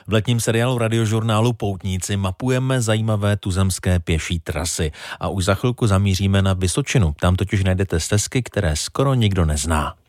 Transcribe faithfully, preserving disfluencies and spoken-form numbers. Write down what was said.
V letním seriálu radiožurnálu Poutníci mapujeme zajímavé tuzemské pěší trasy a už za chvilku zamíříme na Vysočinu. Tam totiž najdete stezky, které skoro nikdo nezná.